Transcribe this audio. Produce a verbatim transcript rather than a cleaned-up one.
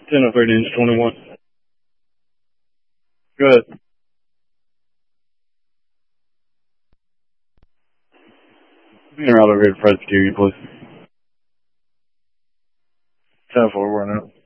ten oh thirty inch twenty-one. Go ahead. Being around over here to Presbyterian, please. ten four, we're on out.